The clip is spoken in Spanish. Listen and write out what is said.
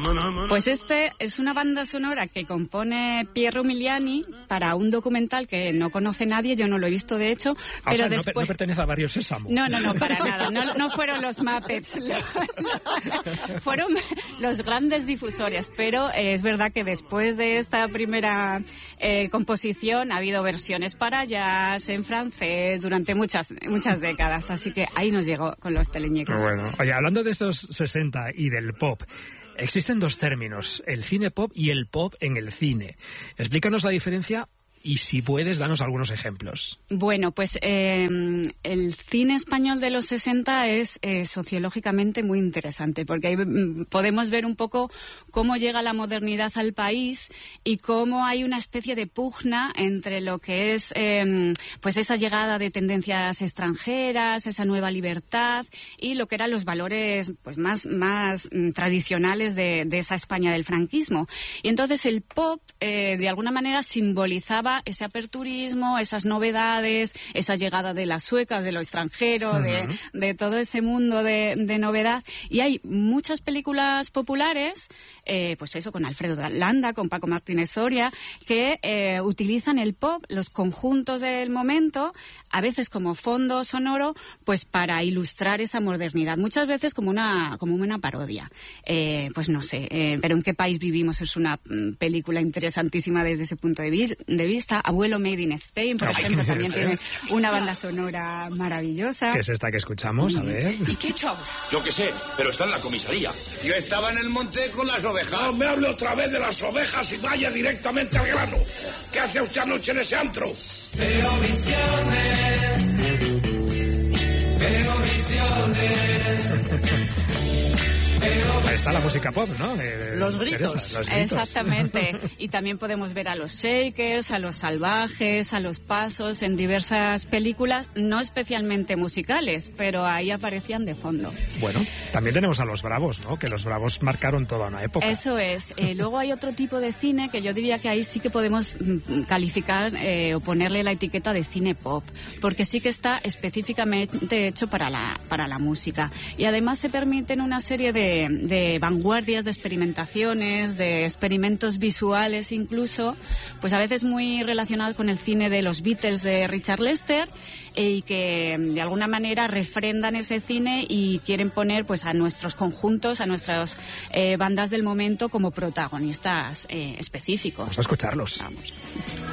Pues este es una banda sonora que compone Piero Miliani para un documental que no conoce nadie, yo no lo he visto de hecho, pero o sea, después... no pertenece a Barrio Sésamo. No, para nada, no fueron los Muppets, fueron los grandes difusores, pero es verdad que después de esta primera composición ha habido versiones para jazz, en francés, durante muchas décadas, así que ahí nos llegó con los teleñecos. Bueno, oye, hablando de esos 60 y del pop, existen dos términos, el cine pop y el pop en el cine. Explícanos la diferencia y, si puedes, danos algunos ejemplos. Bueno, pues el cine español de los 60 es sociológicamente muy interesante, porque ahí podemos ver un poco cómo llega la modernidad al país y cómo hay una especie de pugna entre lo que es pues esa llegada de tendencias extranjeras, esa nueva libertad y lo que eran los valores pues más tradicionales de esa España del franquismo. Y entonces el pop de alguna manera simbolizaba ese aperturismo, esas novedades, esa llegada de las suecas, de lo extranjero, de todo ese mundo de novedad. Y hay muchas películas populares, pues eso, con Alfredo Landa, con Paco Martínez Soria, que utilizan el pop, los conjuntos del momento, a veces como fondo sonoro, pues para ilustrar esa modernidad. Muchas veces como una parodia. Pues no sé, pero ¿en qué país vivimos? Es una película interesantísima desde ese punto de vista. Abuelo Made in Spain, por ejemplo, también tiene una banda sonora maravillosa. ¿Qué es esta que escuchamos? A ver. ¿Y qué chavo? Yo qué sé, pero está en la comisaría. Yo estaba en el monte con las ovejas. No me hable otra vez de las ovejas y vaya directamente al grano. ¿Qué hace usted anoche en ese antro? Veo visiones. Veo visiones. Ahí está la música pop, ¿no? Los gritos. Exactamente. Y también podemos ver a los Shakers, a los Salvajes, a los Pasos en diversas películas, no especialmente musicales, pero ahí aparecían de fondo. Bueno, también tenemos a los Bravos, ¿no? Que los Bravos marcaron toda una época. Eso es. Luego hay otro tipo de cine que yo diría que ahí sí que podemos calificar o ponerle la etiqueta de cine pop, porque sí que está específicamente hecho para la música. Y además se permiten una serie de vanguardias, de experimentaciones, de experimentos visuales incluso, pues a veces muy relacionados con el cine de los Beatles de Richard Lester, y que de alguna manera refrendan ese cine y quieren poner pues a nuestros conjuntos, a nuestras bandas del momento como protagonistas específicos. Vamos a escucharlos. Vamos.